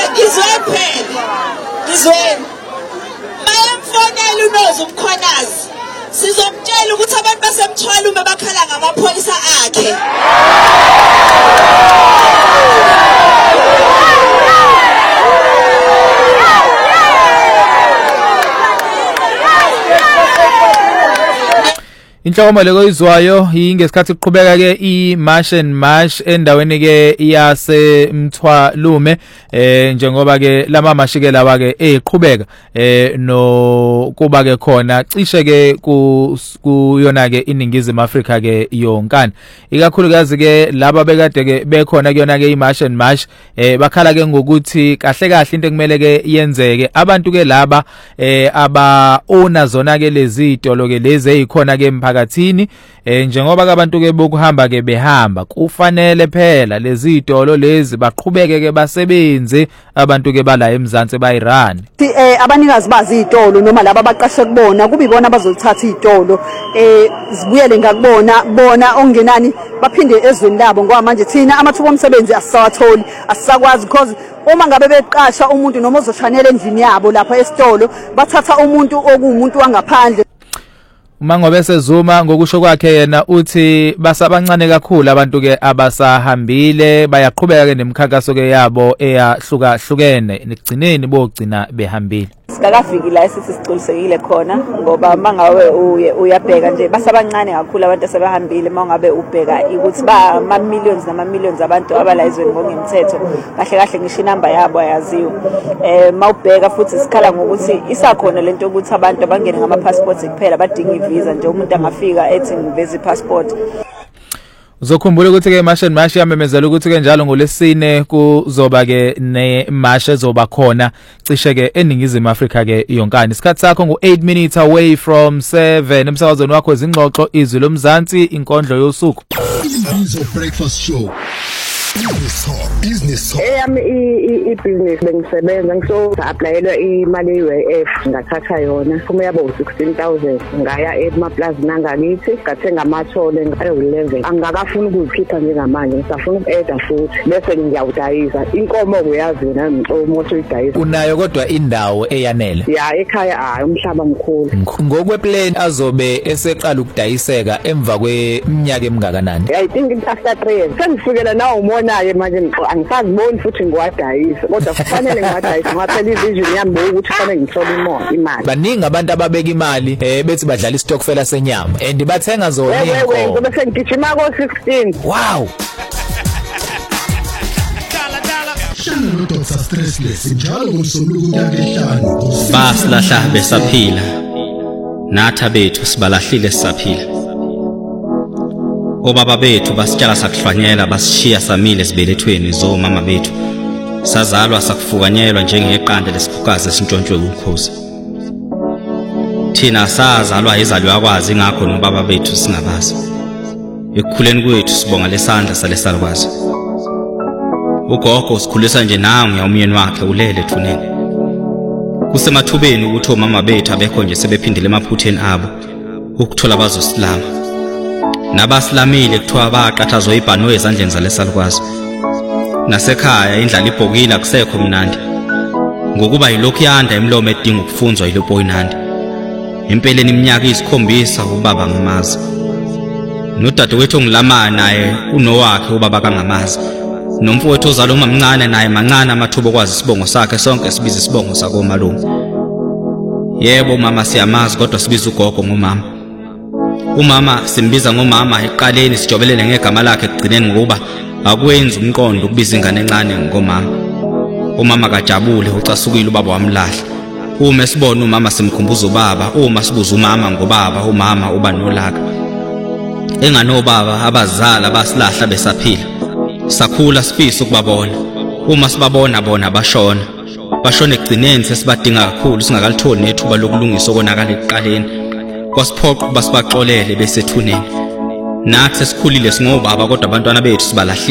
ngizweni phela. Ngizweni. Mayemfonela uNozi uMkhonazi. Sizomtshela ukuthi abantu basemthwala uma bakhala ngamapholisa akhe. Inhlokomelo izwayo ingesikhathi kuqhubeka ke imarch and march endaweni ke yaseMthwalume njengoba ke lama mashike lawa ke eqhubeka no kuba ke khona cishe ke kuyona ke iningizimu Afrika ke yonkana ikakhulukazi ke laba bekade ke bekhona kuyona ke imarch and march bakhala ke ngokuthi kahle kahle into ekumele ke yenzeke abantu ke laba aba owner zona ke lezi itolo ke lezi ezikhona ke emphakathini njengoba ke abantu ke bokuhamba ke behamba kufanele phela lezi itolo lezi baqhubeke ke basebenze abantu ke bala eMzansi bayirani abanikazi bazi itolo noma laba abaqashe kubona kuba ibona bazolithatha itolo zibuyele ngakubona bona ongenani baphinde ezweni labo ngoba manje thina amathuba omsebenzi asisawatholi asisakwazi because uma ngabe beqasha umuntu noma ozoshanela endlini yabo lapha esitolo bathatha umuntu okuumuntu wangaphandle. Uma ngobe sezuma ngokusho kwakhe yena uthi basabancane kakhulu abantu ke abasahambile bayaqhubeka ke nemikhankaso ke yabo eyahlukahlukene nekugcineni bogcina behambile. Sikakafiki la esithi siculisekile khona ngoba mangawe uyabheka nje basabancane kakhulu abantu asebahambile mangabe ubheka ukuthi ba ama millions abantu abala izweni ngokungemthetho kahle kahle ngisho inamba yabo ayaziwa mawubheka futhi sikhala ngokuthi isakhona lento ukuthi abantu abangene ngama passports kuphela badinga ivisa nje umuntu angafika ethi ngiveza ipassport. Uzokhumbula ukuthi ke march and march yamemezela ukuthi ke njalo ngolesine kuzoba ke ne march ezoba khona cishe ke eningizimu Afrika ke yonkana. Isikhathi sakho ngu8 minutes away from 7 emsakazweni wakho izingxoxo izwi lomzansi inkondlo yosuku. Izo breakfast show. Business talk. I-business bengisebenza ngiso-applyelwa imali ye-UIF ngathatha yona kuma yabo 16,000 ngaya emaplazini angakithi ngathenga amathole ngayo-11 angakafuni ukuzikhipha njengamanje ngisafuna uku-eda futhi bese ngiyawudayisa inkomo kuyazi wena ngixomoto uyidayisa unayo kodwa indawo eyanele ya ekhaya hayi umhlaba mkhulu ngokweplan azobe eseqala ukudayiseka emva kweminyaka emingakanani I think after 3 years sengifikela nawo umonayo manje angisaziboni futhi ngiwadayisa kodwa kufanele ngiwadayisa ngaphela ivision yami ukuthi kufanele ngithole imali baningi abantu ababeka imali bethi badlala istokfela senyama and bathenga zona inkomo ngoba sengigijima ko-16 wow Shana Dr. Stressless njalo ngomsombuluko kuyakehlanu basilahla besaphila natha bethu sibalahlile sisaphila obaba bethu basitshala sakuhlwanyela basishiya samile sibelethweni zomama bethu sazalwa sakufukanyelwa njengeqanda lesikhukazi esintshontshwe ukhozi thina sazalwa izalwa yakwazi ngakho nobaba bethu singabazi ekukhuleni kwethu sibonga lesandla salesalukwazi ugogo usikhulisa nje nawe ngiyawumyeni wakhe ulele thunene kusemathubeni ukuthi omama bethu abekho nje sebephindile emaphutheni abo ukuthola abazosilama nabasilamile kuthiwa baqathazwa ibhano ezandleni zalesalukwazi nasekhaya indlala ibhokile akusekho mnandi ngokuba yilokhu yanda emlomo edinga ukufunzwa yilopo inandi empeleni iminyaka isikhombisa ubaba ngamazi nodadewethu ongilamana naye unowakhe ubaba kangamazi nomfowethu ozalo umamncane naye mancane amathubo kwazi isibongo sakhe sonke sibiza isibongo sakomalume yebo mama siyamazi kodwa sibiza ugogo ngomama umama simbiza ngomama eqaleni sijobelele ngegama lakhe ekugcineni ngoba akwenzi umqondo ukubiza ingane encane ngomama umama kajabule ucasukile ubaba wamlahla uma sibona umama simkhumbuza ubaba uma sibuza umama ngobaba umama uba nolaka enganobaba abazala basilahla besaphila sakhula sifisa ukubabona uma sibabona bona bashona ekugcineni sesibadinga kakhulu singakalitholi nethuba lokulungisa okonakala ekuqaleni kwasiphoqa ukuba sibaxolele besethuneni nathi sesikhulile singobaba kodwa abantwana bethu sibalahlile